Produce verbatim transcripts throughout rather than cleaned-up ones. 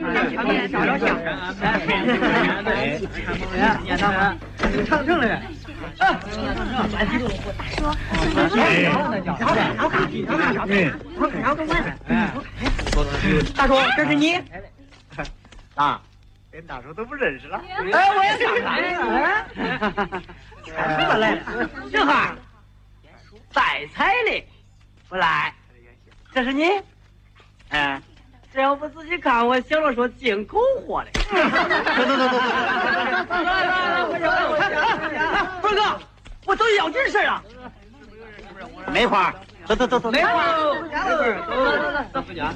照照相。唱成了。啊！大叔，大叔，这是你。 啊，连大叔都不认识了。 哎，我也想来。全说来了，小孩，带彩的不来，这是你。哎，这要不仔细看，我想着说进口货的。走走走走走。坤哥，我走要紧事啊。 梅花，走走走走。 梅花，走走走走。回家。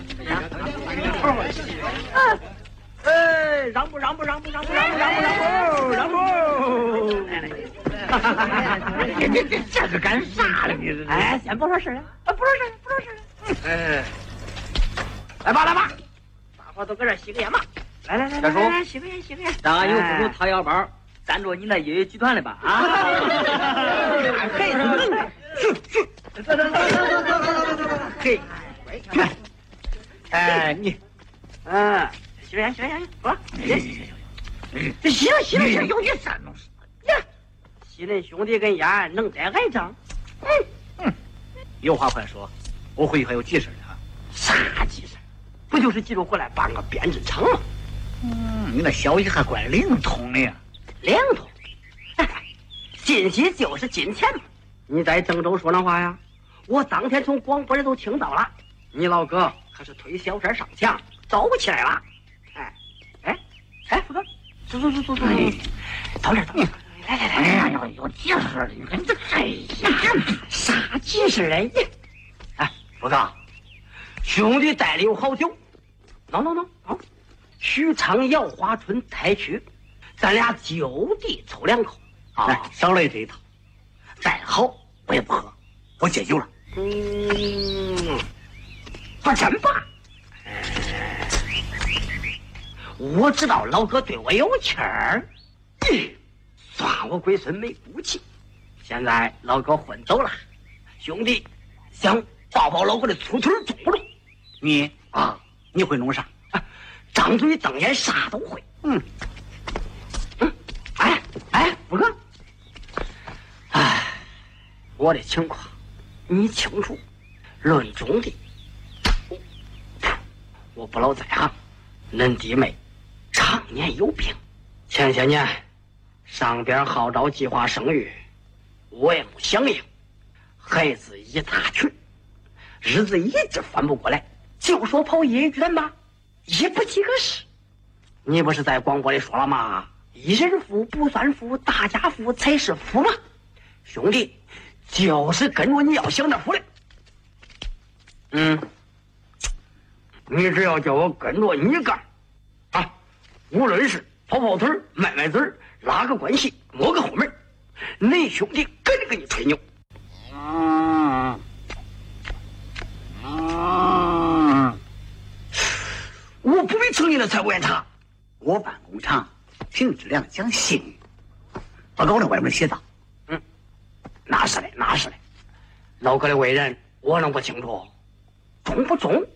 哎，让步让步让步让步让步让步让步让步！来来，这这这这是干啥了？你这哎，先不说事了，啊，不说事，不说事。哎，来吧来吧，大伙都搁这洗个眼吧。来来来，大叔，洗个眼洗个眼。 让俺有叔叔掏腰包，赞助你那音乐剧团的吧？啊！ 嘿，去去，走走走走走走走走走，嘿，哎你，嗯。行行行行，好了，行行行行，这行了行了行，有你啥东西？呀，西人兄弟跟丫能得挨仗？嗯嗯，有话快说，我回去还有急事呢啊。 啥急事？不就是急着回来办个编织厂吗？ 嗯，你那消息还怪灵通的呀。 灵通，信息就是金钱嘛。你在郑州说那话呀？我当天从广播里都听到了，你老哥可是推小三上墙，走起来了。哎，福哥，走走走走走，到这儿，到这儿，来来来，哎呀，有有急事的，你看这，哎呀，啥急事哎？哎，福哥，兄弟带的有好酒，喏喏喏，好，许昌瑶花村太区，咱俩就地抽两口， 来，少来这一套。再好我也不喝，我戒酒了。 嗯，不真吧？我知道老哥对我有情儿，算我龟孙没骨气。现在老哥混走了，兄弟想抱抱老哥的粗腿中不中？ 你啊，你会弄啥？ 啊，张嘴瞪眼啥都会。 嗯嗯，哎哎，五哥，哎，我的情况你清楚。论中的，我不老在行，恁弟妹常年有病，前些年上边号召计划生育，我也不响应，孩子一大群，日子一直翻不过来，就说跑业剧团吧，也不几个事。你不是在广播里说了吗？一人富不算富，大家富才是富嘛。兄弟，就是跟着你要想着富的。嗯，你只要叫我跟着你干啊，无论是跑跑腿儿、卖卖嘴儿、拉个关系、摸个后门，恁兄弟跟着给你吹牛。嗯嗯，我不必成你的财务检查， 我办工厂凭质量讲信誉，报告在外面写道。 嗯，那是的，那是的。老哥的为人我能不清楚？中不中